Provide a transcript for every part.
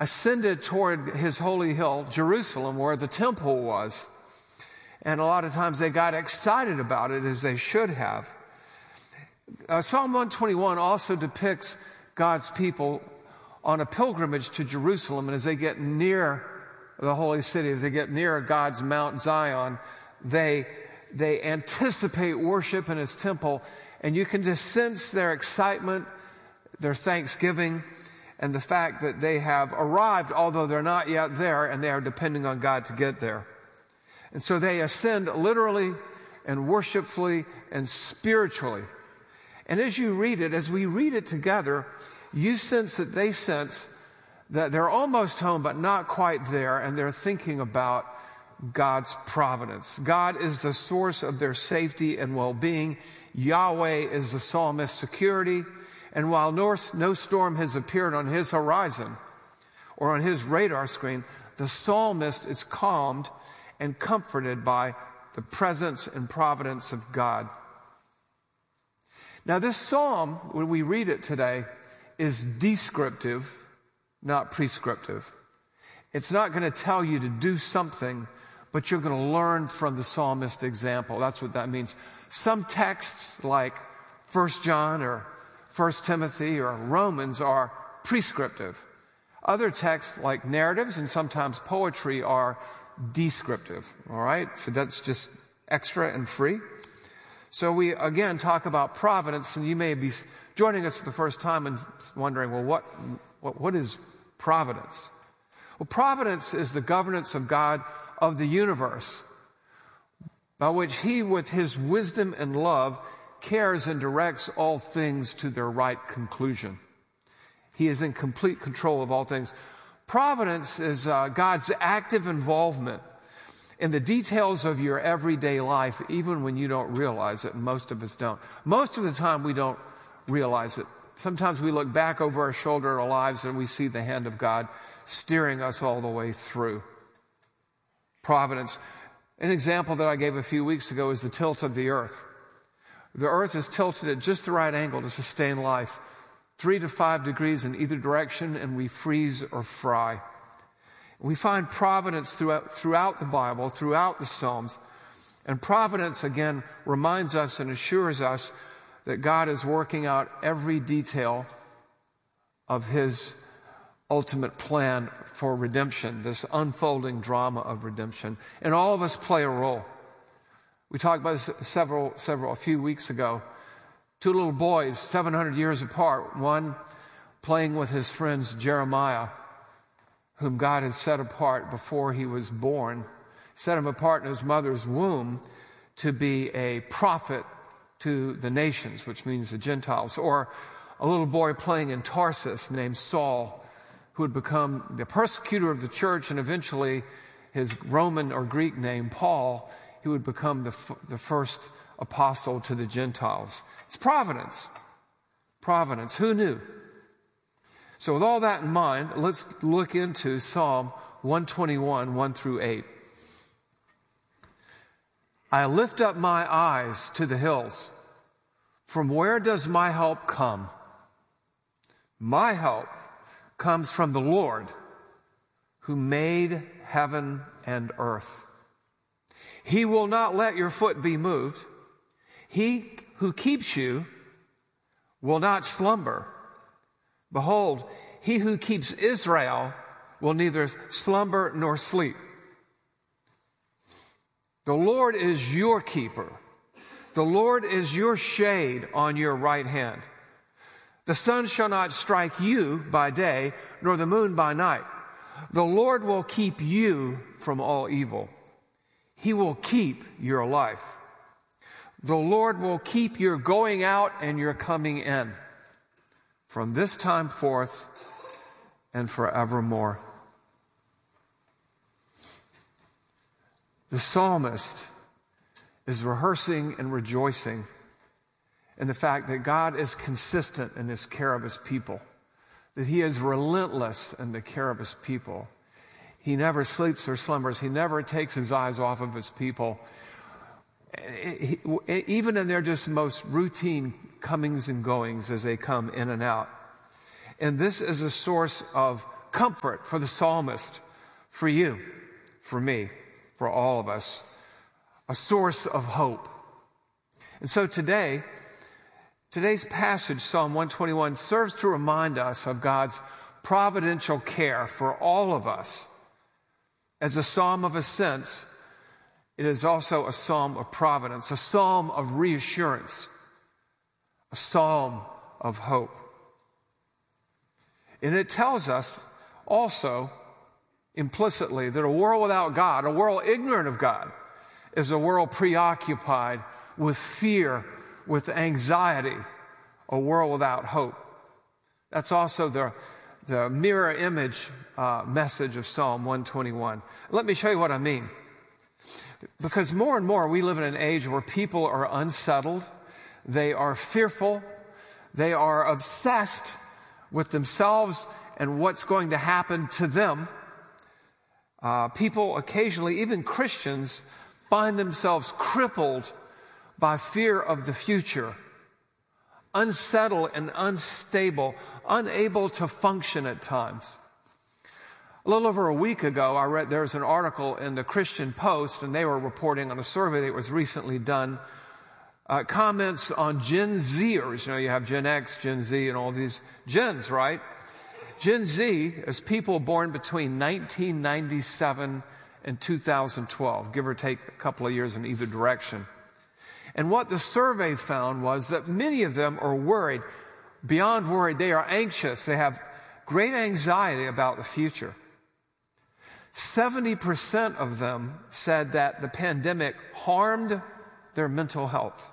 ascended toward his holy hill, Jerusalem, where the temple was. And a lot of times they got excited about it, as they should have. Psalm 121 also depicts God's people on a pilgrimage to Jerusalem. And as they get near the holy city, as they get near God's Mount Zion, they anticipate worship in his temple. And you can just sense their excitement, their thanksgiving, and the fact that they have arrived, although they're not yet there, and they are depending on God to get there. And so they ascend literally and worshipfully and spiritually. And as you read it, as we read it together, you sense that they sense that they're almost home, but not quite there, and they're thinking about God's providence. God is the source of their safety and well-being. Yahweh is the psalmist's security. And while no storm has appeared on his horizon or on his radar screen, the psalmist is calmed and comforted by the presence and providence of God. Now, this psalm, when we read it today, is descriptive, not prescriptive. It's not going to tell you to do something, but you're going to learn from the psalmist's example. That's what that means. Some texts, like 1 John or 1 Timothy or Romans, are prescriptive. Other texts, like narratives and sometimes poetry, are descriptive. All right? So that's just extra and free. So we, again, talk about providence, and you may be joining us for the first time and wondering, well, what is providence? Well, providence is the governance of God of the universe, by which he, with his wisdom and love, cares and directs all things to their right conclusion. He is in complete control of all things. Providence is God's active involvement in the details of your everyday life, even when you don't realize it, and most of us don't. Most of the time, we don't realize it. Sometimes we look back over our shoulder at our lives and we see the hand of God steering us all the way through. Providence. An example that I gave a few weeks ago is the tilt of the earth. The earth is tilted at just the right angle to sustain life, 3 to 5 degrees in either direction, and we freeze or fry. We find providence throughout the Bible, throughout the Psalms. And providence, again, reminds us and assures us that God is working out every detail of his ultimate plan for redemption, this unfolding drama of redemption. And all of us play a role. We talked about this a few weeks ago. 2 little boys, 700 years apart, one playing with his friends Jeremiah, whom God had set apart before he was born, set him apart in his mother's womb to be a prophet to the nations, which means the Gentiles. Or a little boy playing in Tarsus named Saul, who would become the persecutor of the church, and eventually his Roman or Greek name, Paul, he would become the first apostle to the Gentiles. It's providence. Providence. Who knew? So with all that in mind, let's look into Psalm 121, 1 through 8. I lift up my eyes to the hills. From where does my help come? My help comes from the Lord, who made heaven and earth. He will not let your foot be moved. He who keeps you will not slumber. Behold, he who keeps Israel will neither slumber nor sleep. The Lord is your keeper. The Lord is your shade on your right hand. The sun shall not strike you by day, nor the moon by night. The Lord will keep you from all evil. He will keep your life. The Lord will keep your going out and your coming in from this time forth and forevermore. The psalmist is rehearsing and rejoicing in the fact that God is consistent in his care of his people, that he is relentless in the care of his people. He never sleeps or slumbers. He never takes his eyes off of his people. Even in their just most routine comings and goings as they come in and out. And this is a source of comfort for the psalmist, for you, for me, for all of us, a source of hope. And so today's passage, Psalm 121, serves to remind us of God's providential care for all of us. As a psalm of ascents, it is also a psalm of providence, a psalm of reassurance, a psalm of hope. And it tells us also implicitly that a world without God, a world ignorant of God, is a world preoccupied with fear, with anxiety, a world without hope. That's also the mirror image message of Psalm 121. Let me show you what I mean. Because more and more we live in an age where people are unsettled, they are fearful, they are obsessed with themselves and what's going to happen to them. People occasionally, even Christians, find themselves crippled by fear of the future, unsettled and unstable, unable to function at times. A little over a week ago, I read there's an article in the Christian Post, and they were reporting on a survey that was recently done, comments on Gen Zers. You know, you have Gen X, Gen Z, and all these gens, right? Gen Z is people born between 1997 and 2012, give or take a couple of years in either direction. And what the survey found was that many of them are worried, beyond worried, they are anxious. They have great anxiety about the future. 70% of them said that the pandemic harmed their mental health.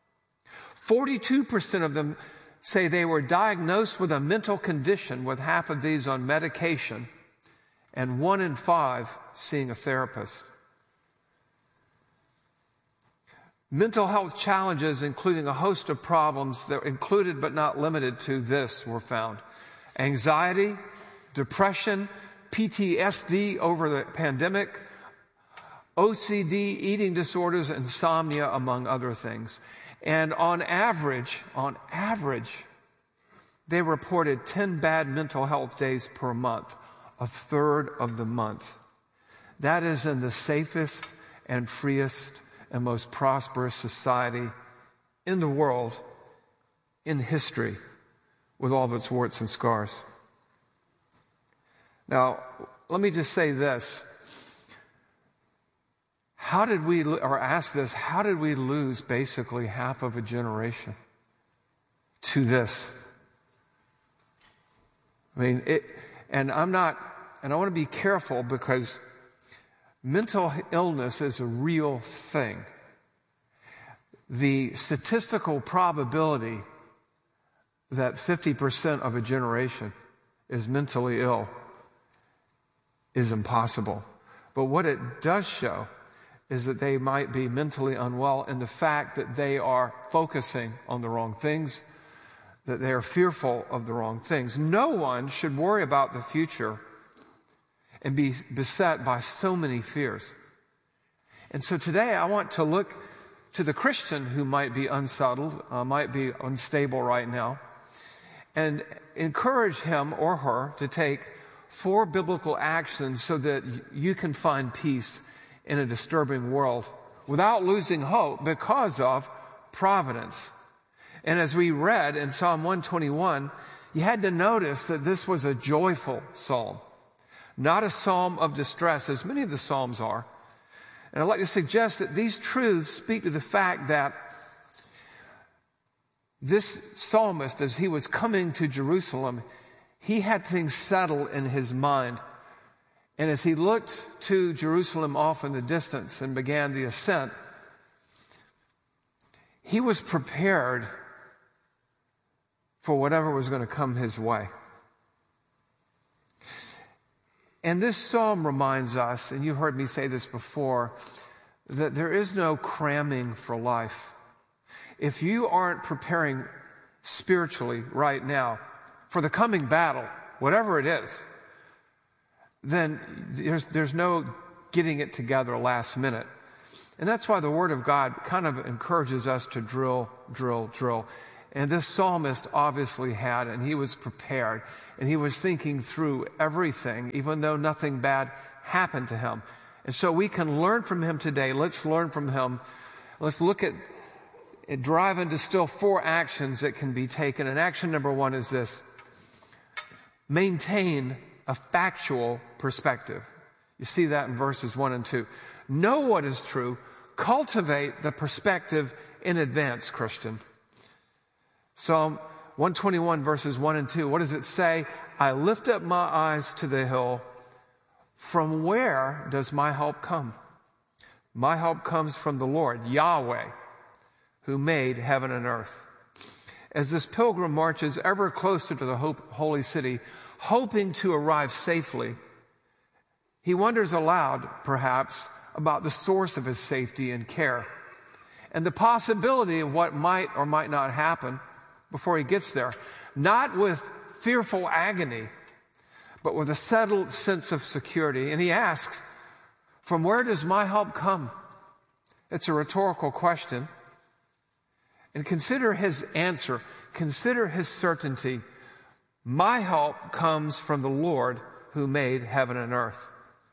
42% of them say they were diagnosed with a mental condition, with half of these on medication, and 1 in 5 seeing a therapist. Mental health challenges, including a host of problems that included but not limited to this, were found. Anxiety, depression, PTSD over the pandemic, OCD, eating disorders, insomnia, among other things. And on average, they reported 10 bad mental health days per month, a third of the month. That is in the safest and freest and most prosperous society in the world, in history, with all of its warts and scars. Now, let me just say this. How did we lose basically half of a generation to this? I mean, and I want to be careful because mental illness is a real thing. The statistical probability that 50% of a generation is mentally ill is impossible. But what it does show is that they might be mentally unwell in the fact that they are focusing on the wrong things, that they are fearful of the wrong things. No one should worry about the future and be beset by so many fears. And so today I want to look to the Christian who might be unsettled, might be unstable right now, and encourage him or her to take 4 biblical actions so that you can find peace in a disturbing world without losing hope because of providence. And as we read in Psalm 121, you had to notice that this was a joyful psalm, not a psalm of distress, as many of the psalms are. And I'd like to suggest that these truths speak to the fact that this psalmist, as he was coming to Jerusalem, he had things settled in his mind. And as he looked to Jerusalem off in the distance and began the ascent, he was prepared for whatever was going to come his way. And this psalm reminds us, and you've heard me say this before, that there is no cramming for life. If you aren't preparing spiritually right now for the coming battle, whatever it is, then there's no getting it together last minute. And that's why the Word of God kind of encourages us to drill. And this psalmist obviously had, and he was prepared, and he was thinking through everything, even though nothing bad happened to him. And so we can learn from him today. Let's learn from him. Let's look at drive into still 4 actions that can be taken. And action number 1 is this: maintain a factual perspective. You see that in verses 1 and 2. Know what is true. Cultivate the perspective in advance, Christian. Psalm 121 verses 1 and 2. What does it say? I lift up my eyes to the hill. From where does my help come? My help comes from the Lord, Yahweh, who made heaven and earth. As this pilgrim marches ever closer to the holy city, hoping to arrive safely, he wonders aloud, perhaps, about the source of his safety and care, and the possibility of what might or might not happen before he gets there, not with fearful agony, but with a settled sense of security. And he asks, from where does my help come? It's a rhetorical question. And consider his answer. Consider his certainty. My help comes from the Lord who made heaven and earth.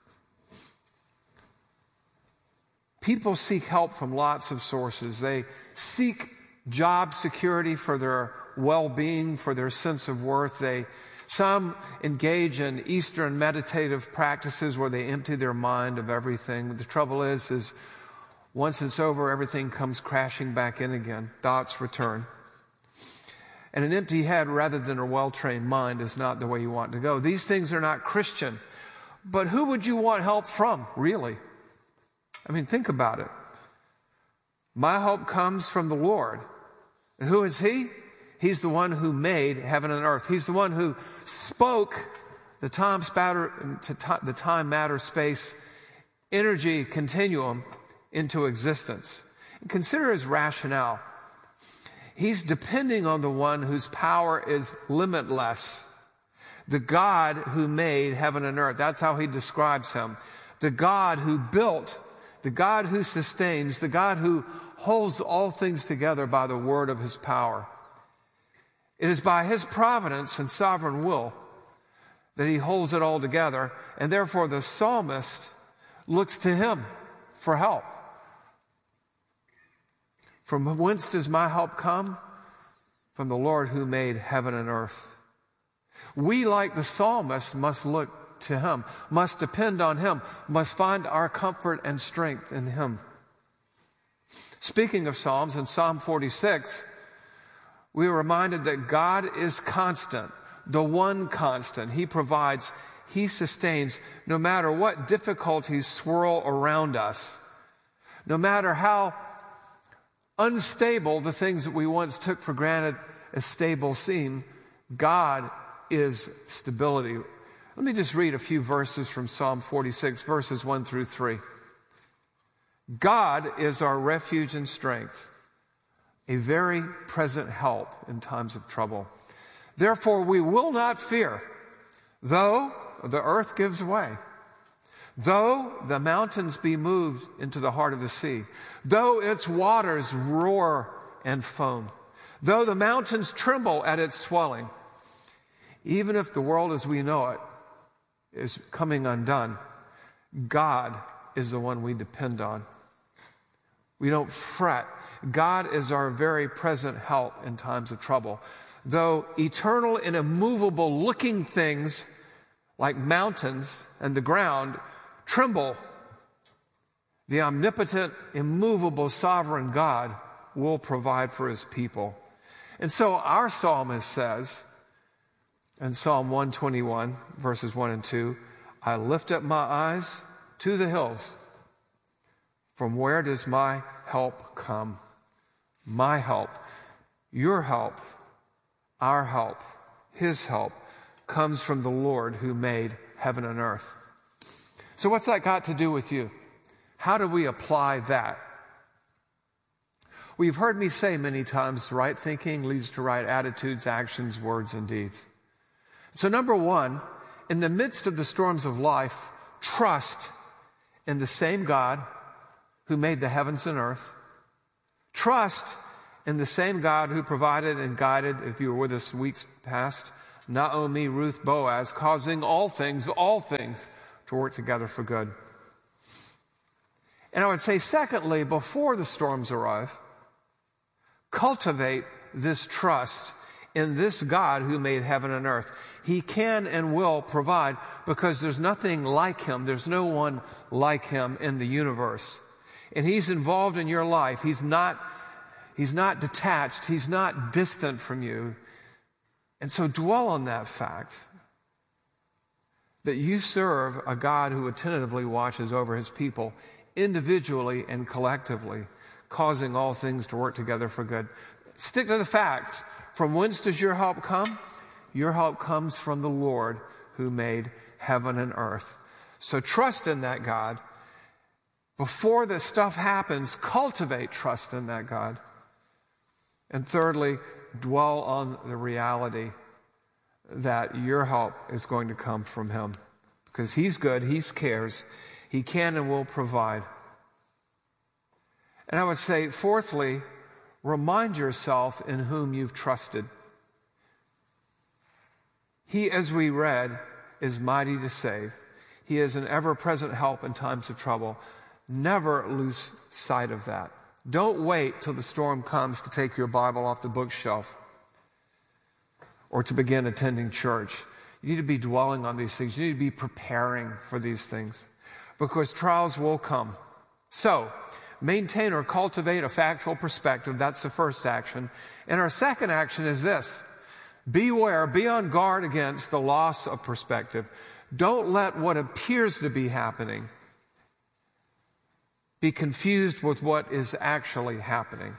People seek help from lots of sources. They seek job security for their well-being, for their sense of worth. Some engage in Eastern meditative practices where they empty their mind of everything. The trouble is once it's over, everything comes crashing back in again. Thoughts return. And an empty head rather than a well-trained mind is not the way you want to go. These things are not Christian. But who would you want help from, really? I mean, think about it. My help comes from the Lord. And who is he? He's the one who made heaven and earth. He's the one who spoke the time, matter, space, energy continuum into existence. And consider his rationale. He's depending on the one whose power is limitless. The God who made heaven and earth. That's how he describes him. The God who built, the God who sustains, the God who holds all things together by the word of his power. It is by his providence and sovereign will that he holds it all together, and therefore the psalmist looks to him for help. From whence does my help come? From the Lord who made heaven and earth. We, like the psalmist, must look to him, must depend on him, must find our comfort and strength in him. Speaking of Psalms, in Psalm 46, we are reminded that God is constant, the one constant. He provides, he sustains, no matter what difficulties swirl around us, no matter how unstable the things that we once took for granted as stable seem. God is stability. Let me just read a few verses from Psalm 46, verses 1 through 3. God is our refuge and strength, a very present help in times of trouble. Therefore we will not fear, though the earth gives way, though the mountains be moved into the heart of the sea, though its waters roar and foam, though the mountains tremble at its swelling. Even if the world as we know it is coming undone, God is the one we depend on. We don't fret. God is our very present help in times of trouble. Though eternal and immovable looking things like mountains and the ground tremble, the omnipotent, immovable, sovereign God will provide for his people. And so our psalmist says in Psalm 121, verses 1 and 2, I lift up my eyes to the hills. From where does my help come? My help, your help, our help, his help comes from the Lord who made heaven and earth. So what's that got to do with you? How do we apply that? Well, you've heard me say many times, right thinking leads to right attitudes, actions, words, and deeds. So number one, in the midst of the storms of life, trust in the same God who made the heavens and earth. Trust in the same God who provided and guided, if you were with us weeks past, Naomi, Ruth, Boaz, causing all things to work together for good. And I would say, secondly, before the storms arrive, cultivate this trust in this God who made heaven and earth. He can and will provide because there's nothing like him. There's no one like him in the universe. And he's involved in your life. He's not detached. He's not distant from you. And so dwell on that fact that you serve a God who attentively watches over his people individually and collectively, causing all things to work together for good. Stick to the facts. From whence does your help come? Your help comes from the Lord who made heaven and earth. So trust in that God. Before the stuff happens, cultivate trust in that God. And thirdly, dwell on the reality that your help is going to come from him. Because he's good, he cares, he can and will provide. And I would say, fourthly, remind yourself in whom you've trusted. He, as we read, is mighty to save. He is an ever-present help in times of trouble. Never lose sight of that. Don't wait till the storm comes to take your Bible off the bookshelf or to begin attending church. You need to be dwelling on these things. You need to be preparing for these things because trials will come. So, maintain or cultivate a factual perspective. That's the first action. And our second action is this. Beware, be on guard against the loss of perspective. Don't let what appears to be happening be confused with what is actually happening.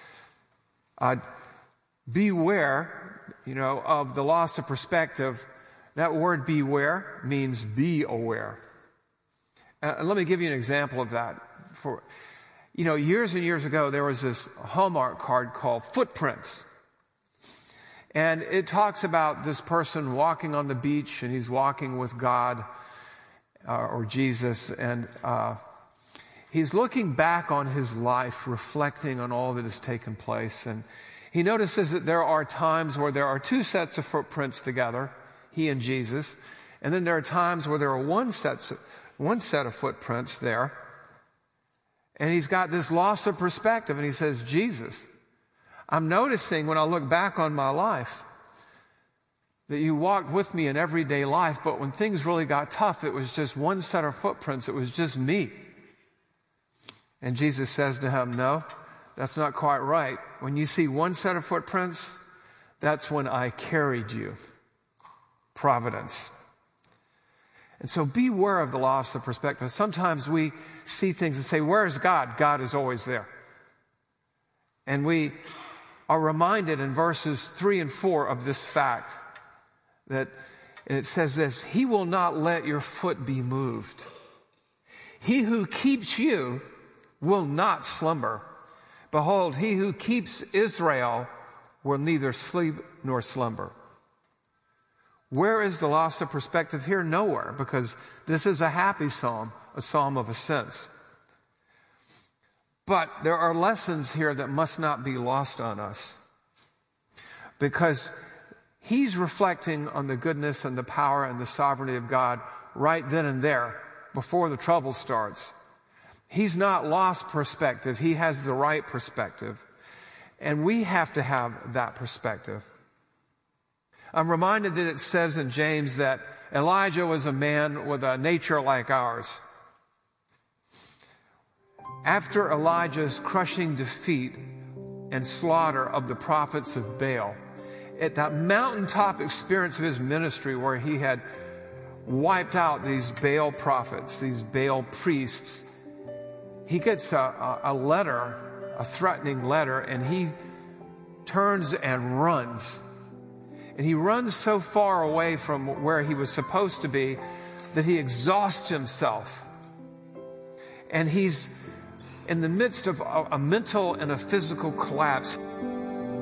Beware, of the loss of perspective. That word beware means be aware. And let me give you an example of that. Years and years ago, there was this Hallmark card called Footprints. And it talks about this person walking on the beach, and he's walking with God or Jesus, and he's looking back on his life, reflecting on all that has taken place. And he notices that there are times where there are two sets of footprints together, he and Jesus. And then there are times where there are one set of footprints there. And he's got this loss of perspective. And he says, Jesus, I'm noticing when I look back on my life that you walked with me in everyday life. But when things really got tough, it was just one set of footprints. It was just me. And Jesus says to him, no, that's not quite right. When you see one set of footprints, that's when I carried you. Providence. And so beware of the loss of perspective. Sometimes we see things and say, where is God? God is always there. And we are reminded in verses 3 and 4 of this fact and it says this, he will not let your foot be moved. He who keeps you will not slumber. Behold, he who keeps Israel will neither sleep nor slumber. Where is the loss of perspective here? Nowhere, because this is a happy psalm, a psalm of ascents. But there are lessons here that must not be lost on us, because he's reflecting on the goodness and the power and the sovereignty of God right then and there before the trouble starts. He's not lost perspective. He has the right perspective. And we have to have that perspective. I'm reminded that it says in James that Elijah was a man with a nature like ours. After Elijah's crushing defeat and slaughter of the prophets of Baal, at that mountaintop experience of his ministry where he had wiped out these Baal prophets, these Baal priests, he gets a letter, a threatening letter, and he turns and runs. And he runs so far away from where he was supposed to be that he exhausts himself. And he's in the midst of a mental and a physical collapse.